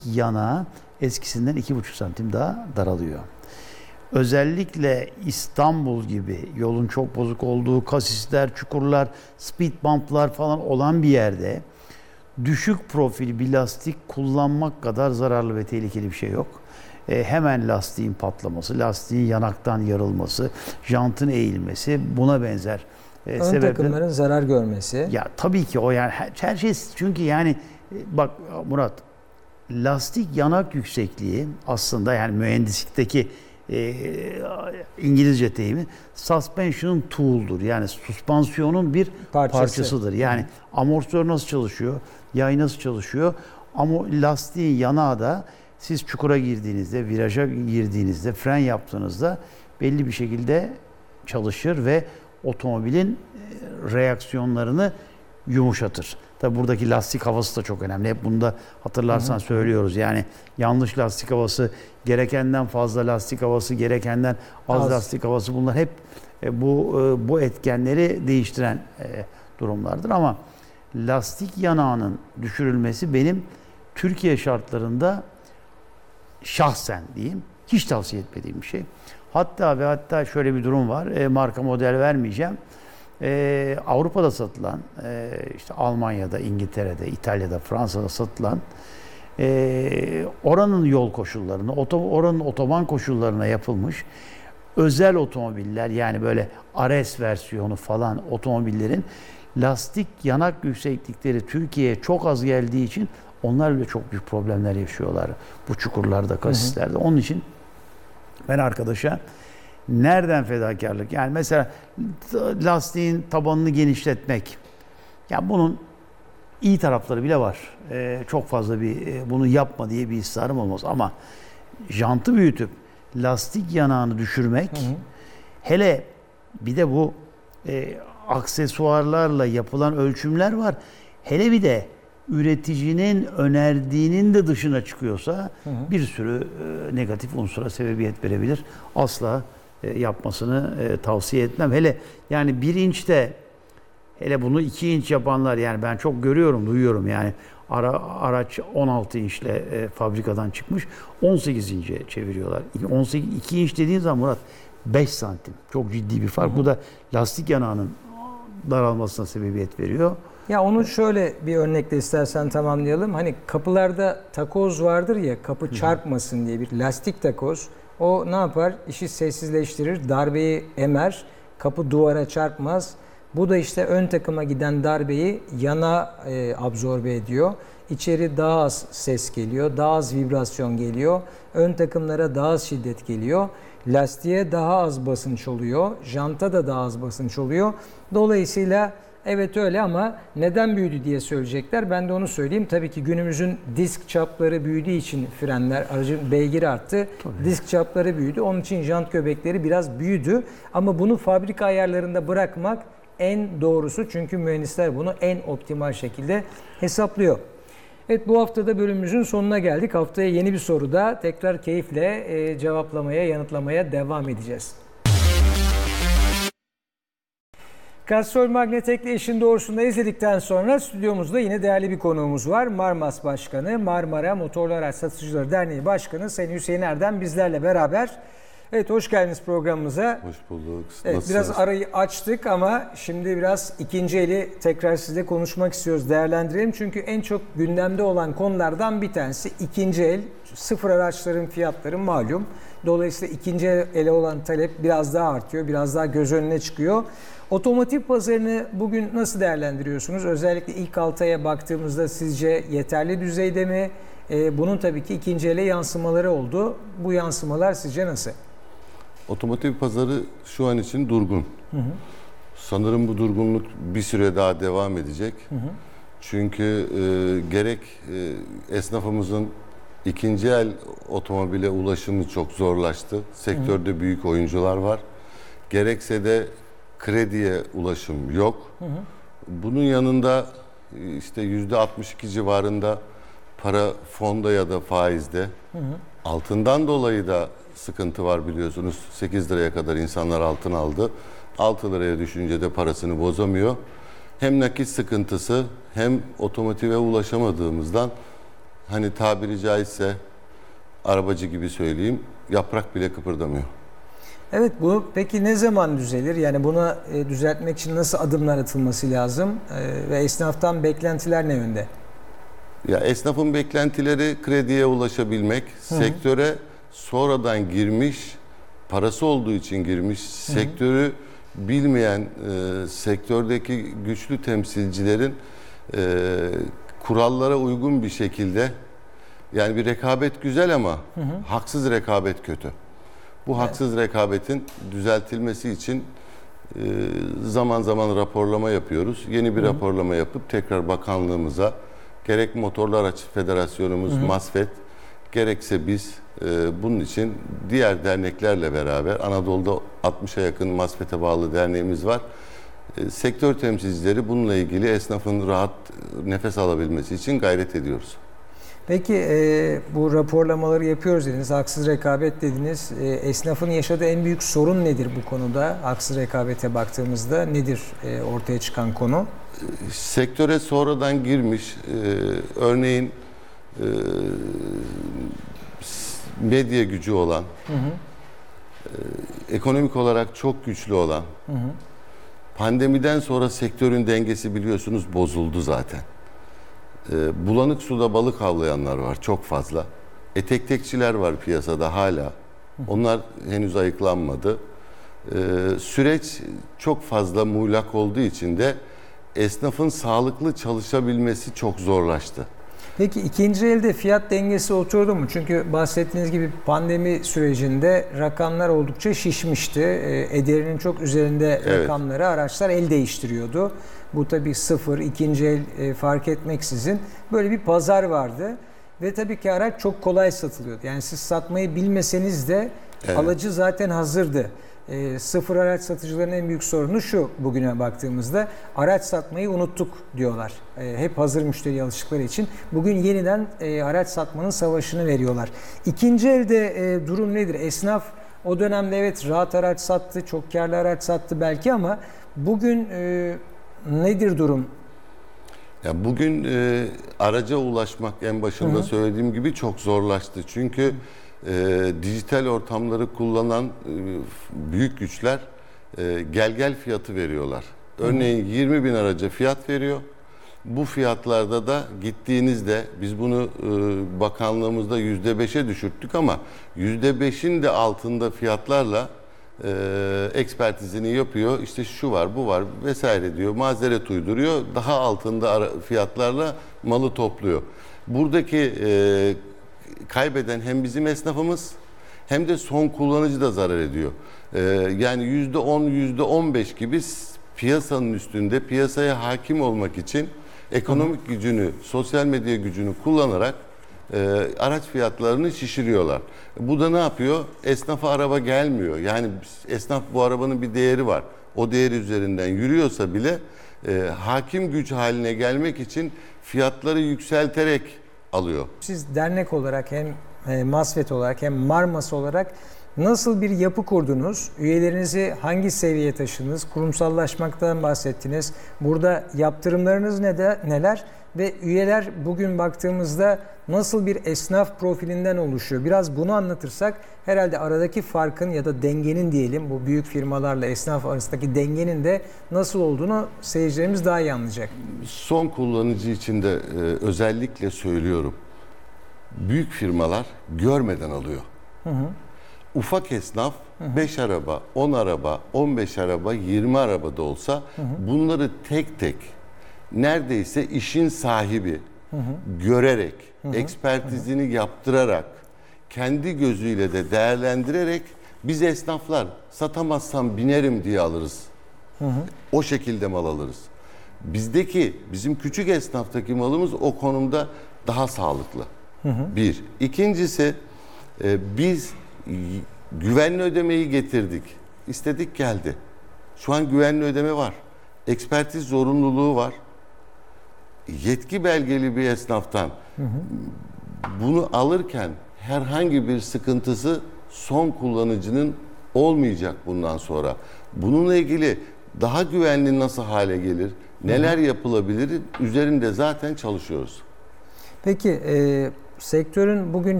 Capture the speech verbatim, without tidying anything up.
Yanağı eskisinden iki buçuk santim daha daralıyor. Özellikle İstanbul gibi yolun çok bozuk olduğu, kasisler, çukurlar, speed bump'lar falan olan bir yerde düşük profil bir lastik kullanmak kadar zararlı ve tehlikeli bir şey yok. E, hemen lastiğin patlaması, lastiğin yanaktan yarılması, jantın eğilmesi, buna benzer e, ön sebepler. takımların zarar görmesi. Ya tabii ki o, yani her, her şey, çünkü yani bak Murat, lastik yanak yüksekliği aslında, yani mühendislikteki e, İngilizce deyimi, suspension tool'dur. Yani süspansiyonun bir Parçası. parçasıdır. Yani amortisör nasıl çalışıyor, yay nasıl çalışıyor, ama lastiğin yanağı da siz çukura girdiğinizde, viraja girdiğinizde, fren yaptığınızda belli bir şekilde çalışır ve otomobilin reaksiyonlarını yumuşatır. Tabi buradaki lastik havası da çok önemli. Hep bunu da hatırlarsan hı hı. söylüyoruz. Yani yanlış lastik havası, gerekenden fazla lastik havası, gerekenden az, az. lastik havası, bunlar hep bu bu etkenleri değiştiren durumlardır. Ama lastik yanağının düşürülmesi benim Türkiye şartlarında şahsen diyeyim hiç tavsiye etmediğim bir şey. Hatta ve hatta şöyle bir durum var. E, marka model vermeyeceğim. Ee, Avrupa'da satılan, e, işte Almanya'da, İngiltere'de, İtalya'da, Fransa'da satılan e, oranın yol koşullarına, oto, oranın otoban koşullarına yapılmış özel otomobiller, yani böyle R S versiyonu falan otomobillerin lastik yanak yükseklikleri Türkiye'ye çok az geldiği için onlar bile çok büyük problemler yaşıyorlar bu çukurlarda, kasislerde. Hı hı. Onun için ben arkadaşa nereden fedakarlık? Yani mesela lastiğin tabanını genişletmek. Ya bunun iyi tarafları bile var. Ee, çok fazla bir e, bunu yapma diye bir ısrarım olmaz. Ama jantı büyütüp lastik yanağını düşürmek, hı hı. hele bir de bu e, aksesuarlarla yapılan ölçümler var. Hele bir de üreticinin önerdiğinin de dışına çıkıyorsa hı hı. bir sürü e, negatif unsura sebebiyet verebilir. Asla yapmasını e, tavsiye etmem. Hele yani bir inçte, hele bunu iki inç yapanlar, yani ben çok görüyorum, duyuyorum yani ara, araç on altı inçle e, fabrikadan çıkmış, on sekiz ince çeviriyorlar. on sekiz, iki inç dediğin zaman Murat beş santim. Çok ciddi bir fark. Hı hı. Bu da lastik yanağının daralmasına sebebiyet veriyor. Ya onu şöyle bir örnekle istersen tamamlayalım. Hani kapılarda takoz vardır ya, kapı çarpmasın diye bir lastik takoz. O ne yapar? İşi sessizleştirir, darbeyi emer, kapı duvara çarpmaz. Bu da işte ön takıma giden darbeyi yana e, absorbe ediyor. İçeri daha az ses geliyor, daha az vibrasyon geliyor. Ön takımlara daha az şiddet geliyor. Lastiğe daha az basınç oluyor. Janta da daha az basınç oluyor. Dolayısıyla evet öyle, ama neden büyüdü diye söyleyecekler. Ben de onu söyleyeyim. Tabii ki günümüzün disk çapları büyüdüğü için frenler, aracın beygiri arttı. Tabii. Disk çapları büyüdü. Onun için jant göbekleri biraz büyüdü. Ama bunu fabrika ayarlarında bırakmak en doğrusu. Çünkü mühendisler bunu en optimal şekilde hesaplıyor. Evet, bu haftada bölümümüzün sonuna geldik. Haftaya yeni bir soruda tekrar keyifle e, cevaplamaya, yanıtlamaya devam edeceğiz. Castrol Magnetek'le işin doğrusunda izledikten sonra stüdyomuzda yine değerli bir konuğumuz var. Marmas Başkanı, Marmara Motorlu Araç Satıcıları Derneği Başkanı Sayın Hüseyin Erdem bizlerle beraber. Evet, hoş geldiniz programımıza. Hoş bulduk. Evet, biraz arayı açtık ama şimdi biraz ikinci eli tekrar sizle konuşmak istiyoruz, değerlendirelim. Çünkü en çok gündemde olan konulardan bir tanesi ikinci el. Sıfır araçların fiyatları malum. Dolayısıyla ikinci ele olan talep biraz daha artıyor, biraz daha göz önüne çıkıyor. Otomotiv pazarını bugün nasıl değerlendiriyorsunuz? Özellikle ilk altı aya baktığımızda sizce yeterli düzeyde mi? Ee, bunun tabii ki ikinci ele yansımaları oldu. Bu yansımalar sizce nasıl? Otomotiv pazarı şu an için durgun. Hı hı. Sanırım bu durgunluk bir süre daha devam edecek. Hı hı. Çünkü e, gerek e, esnafımızın ikinci el otomobile ulaşımı çok zorlaştı. Sektörde hı hı. büyük oyuncular var. Gerekse de krediye ulaşım yok. Hı hı. Bunun yanında işte yüzde altmış iki civarında para fonda ya da faizde. Hı hı. Altından dolayı da sıkıntı var biliyorsunuz. sekiz liraya kadar insanlar altın aldı. altı liraya düşünce de parasını bozamıyor. Hem nakit sıkıntısı hem otomotive ulaşamadığımızdan hani tabiri caizse arabacı gibi söyleyeyim, yaprak bile kıpırdamıyor. Evet, bu peki ne zaman düzelir? Yani buna e, düzeltmek için nasıl adımlar atılması lazım? E, ve esnaftan beklentiler ne yönde? Ya esnafın beklentileri krediye ulaşabilmek, hı hı. sektöre sonradan girmiş, parası olduğu için girmiş, hı hı. sektörü bilmeyen e, sektördeki güçlü temsilcilerin e, kurallara uygun bir şekilde, yani bir rekabet güzel ama hı hı. haksız rekabet kötü. Bu evet. haksız rekabetin düzeltilmesi için e, zaman zaman raporlama yapıyoruz. Yeni bir hı hı. raporlama yapıp tekrar bakanlığımıza, gerek Motorlu Araç Federasyonumuz, hı hı. MASFET, gerekse biz e, bunun için diğer derneklerle beraber, Anadolu'da altmışa yakın MASFET'e bağlı derneğimiz var. E, sektör temsilcileri bununla ilgili esnafın rahat nefes alabilmesi için gayret ediyoruz. Peki e, bu raporlamaları yapıyoruz dediniz, haksız rekabet dediniz. E, esnafın yaşadığı en büyük sorun nedir bu konuda? Haksız rekabete baktığımızda nedir e, ortaya çıkan konu? Sektöre sonradan girmiş, e, örneğin e, medya gücü olan, hı hı. E, ekonomik olarak çok güçlü olan, hı hı. pandemiden sonra sektörün dengesi biliyorsunuz bozuldu zaten. E, bulanık suda balık avlayanlar var çok fazla. Etek tekçiler var piyasada hala. Hı hı. Onlar henüz ayıklanmadı. E, süreç çok fazla muğlak olduğu için de esnafın sağlıklı çalışabilmesi çok zorlaştı. Peki ikinci elde fiyat dengesi oturdu mu? Çünkü bahsettiğiniz gibi pandemi sürecinde rakamlar oldukça şişmişti. Ederinin çok üzerinde evet. rakamları araçlar el değiştiriyordu. Bu tabii sıfır, ikinci el fark etmeksizin böyle bir pazar vardı. Ve tabii ki araç çok kolay satılıyordu. Yani siz satmayı bilmeseniz de evet. alıcı zaten hazırdı. E, sıfır araç satıcıların en büyük sorunu şu, bugüne baktığımızda araç satmayı unuttuk diyorlar. E, hep hazır müşteriye alıştıkları için. Bugün yeniden e, araç satmanın savaşını veriyorlar. İkinci elde e, durum nedir? Esnaf o dönemde evet rahat araç sattı, çok karlı araç sattı belki ama bugün e, nedir durum? Ya bugün e, araca ulaşmak en başında Hı-hı. söylediğim gibi çok zorlaştı. Çünkü e, dijital ortamları kullanan e, büyük güçler e, gel gel fiyatı veriyorlar. Örneğin Hı-hı. yirmi bin araca fiyat veriyor. Bu fiyatlarda da gittiğinizde biz bunu e, bakanlığımızda yüzde beşe düşürttük ama yüzde beşin de altında fiyatlarla e, ekspertizini yapıyor. İşte şu var, bu var vesaire diyor. Mazeret uyduruyor. Daha altında ara, fiyatlarla malı topluyor. Buradaki e, kaybeden hem bizim esnafımız hem de son kullanıcı da zarar ediyor. E, yani yüzde on, yüzde on beş gibi piyasanın üstünde piyasaya hakim olmak için ekonomik Hı. gücünü, sosyal medya gücünü kullanarak e, araç fiyatlarını şişiriyorlar. Bu da ne yapıyor? Esnafa araba gelmiyor. Yani esnaf bu arabanın bir değeri var. O değeri üzerinden yürüyorsa bile e, hakim güç haline gelmek için fiyatları yükselterek alıyor. Siz dernek olarak hem e, MASFET olarak hem Marmas olarak nasıl bir yapı kurdunuz? Üyelerinizi hangi seviyeye taşıdınız? Kurumsallaşmaktan bahsettiniz. Burada yaptırımlarınız ne de, neler? Ve üyeler bugün baktığımızda nasıl bir esnaf profilinden oluşuyor? Biraz bunu anlatırsak herhalde aradaki farkın ya da dengenin diyelim, bu büyük firmalarla esnaf arasındaki dengenin de nasıl olduğunu seyircilerimiz daha iyi anlayacak. Son kullanıcı için de e, özellikle söylüyorum. Büyük firmalar görmeden alıyor. Hı hı. Ufak esnaf beş araba, on araba, on beş araba, yirmi araba da olsa hı hı. bunları tek tek neredeyse işin sahibi hı hı. görerek, hı hı. ekspertizini hı hı. yaptırarak, kendi gözüyle de değerlendirerek biz esnaflar satamazsam binerim diye alırız. Hı hı. O şekilde mal alırız. Bizdeki, bizim küçük esnaftaki malımız o konumda daha sağlıklı. Hı hı. Bir. İkincisi e, biz güvenli ödemeyi getirdik. İstedik geldi. Şu an güvenli ödeme var. Ekspertiz zorunluluğu var. Yetki belgeli bir esnaftan hı hı. bunu alırken herhangi bir sıkıntısı son kullanıcının olmayacak bundan sonra. Bununla ilgili daha güvenli nasıl hale gelir, neler yapılabilir üzerinde zaten çalışıyoruz. Peki e sektörün bugün